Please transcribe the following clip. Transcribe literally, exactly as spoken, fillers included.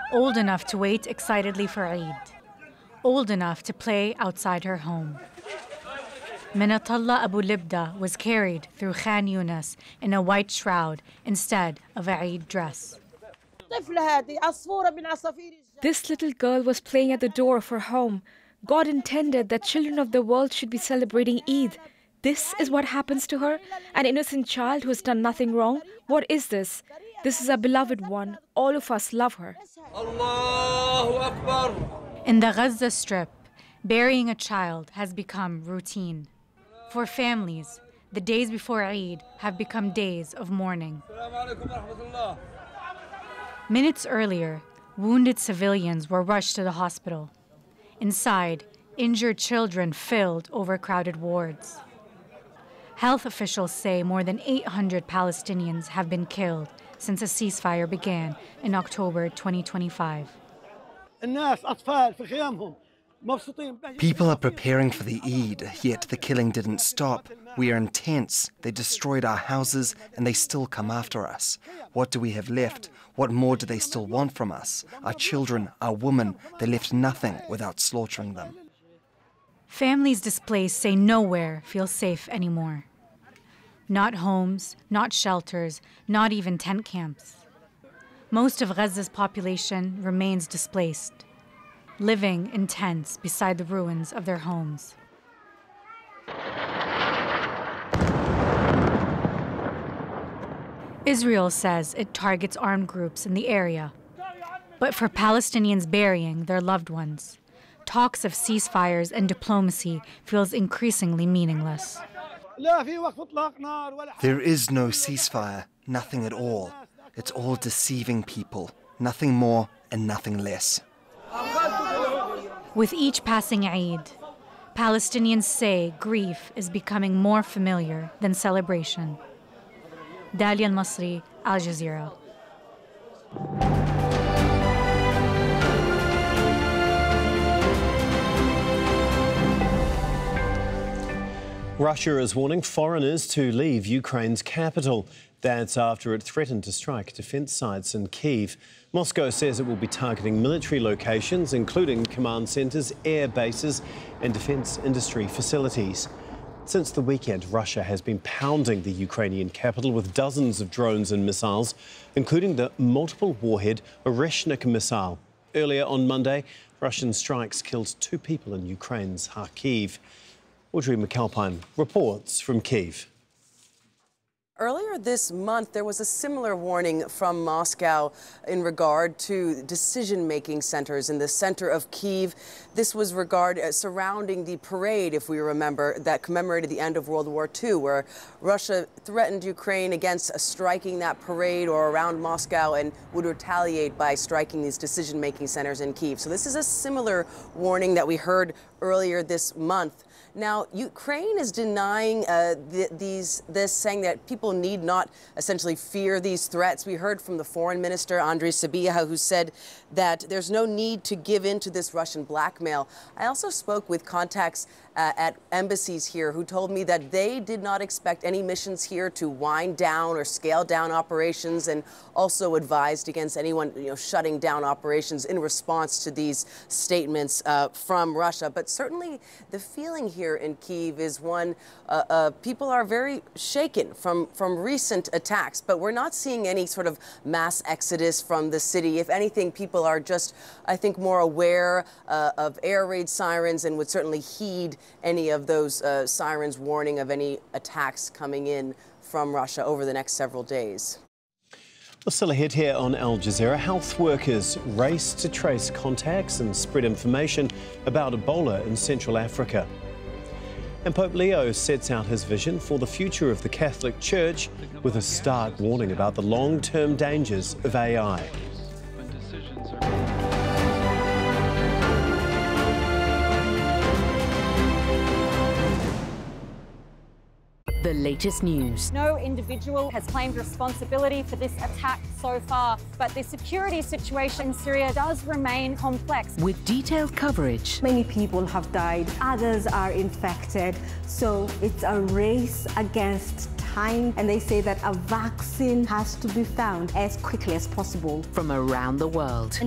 old enough to wait excitedly for Eid, old enough to play outside her home. Minatullah Abu Libda was carried through Khan Yunis in a white shroud instead of a Eid dress. This little girl was playing at the door of her home. God intended that children of the world should be celebrating Eid. This is what happens to her? An innocent child who has done nothing wrong? What is this? This is a beloved one. All of us love her. Allahu Akbar. In the Gaza Strip, burying a child has become routine. For families, the days before Eid have become days of mourning. Minutes earlier, wounded civilians were rushed to the hospital. Inside, injured children filled overcrowded wards. Health officials say more than eight hundred Palestinians have been killed since a ceasefire began in October twenty twenty-five. People are preparing for the Eid, yet the killing didn't stop. We are intense. They destroyed our houses and they still come after us. What do we have left? What more do they still want from us? Our children, our women, they left nothing without slaughtering them. Families displaced say nowhere feels safe anymore. Not homes, not shelters, not even tent camps. Most of Gaza's population remains displaced, living in tents beside the ruins of their homes. Israel says it targets armed groups in the area. But for Palestinians burying their loved ones, talks of ceasefires and diplomacy feels increasingly meaningless. There is no ceasefire, nothing at all. It's all deceiving people, nothing more and nothing less. With each passing Eid, Palestinians say grief is becoming more familiar than celebration. Dalia Al-Masri, Al Jazeera. Russia is warning foreigners to leave Ukraine's capital. That's after it threatened to strike defence sites in Kyiv. Moscow says it will be targeting military locations, including command centres, air bases and defence industry facilities. Since the weekend, Russia has been pounding the Ukrainian capital with dozens of drones and missiles, including the multiple warhead Oreshnik missile. Earlier on Monday, Russian strikes killed two people in Ukraine's Kharkiv. Audrey McAlpine reports from Kyiv. Earlier this month, there was a similar warning from Moscow in regard to decision-making centers in the center of Kyiv. This was regard uh, surrounding the parade, if we remember, that commemorated the end of World War Two, where Russia threatened Ukraine against uh, striking that parade or around Moscow and would retaliate by striking these decision-making centers in Kyiv. So this is a similar warning that we heard earlier this month. Now, Ukraine is denying uh, th these this, saying that people need not essentially fear these threats. We heard from the foreign minister, Andriy Sybiha, who said that there's no need to give in to this Russian blackmail. I also spoke with contacts uh, at embassies here who told me that they did not expect any missions here to wind down or scale down operations, and also advised against anyone you know, shutting down operations in response to these statements uh, from Russia. But certainly the feeling here in Kyiv is one, uh, uh, people are very shaken from, from recent attacks, but we're not seeing any sort of mass exodus from the city. If anything, people are just, I think, more aware uh, of air raid sirens and would certainly heed any of those uh, sirens warning of any attacks coming in from Russia over the next several days. Well, still ahead here on Al Jazeera, health workers race to trace contacts and spread information about Ebola in Central Africa. And Pope Leo sets out his vision for the future of the Catholic Church with a stark warning about the long-term dangers of A I. The latest news. No individual has claimed responsibility for this attack so far, but the security situation in Syria does remain complex. With detailed coverage. Many people have died, others are infected, so it's a race against time, and they say that a vaccine has to be found as quickly as possible. From around the world.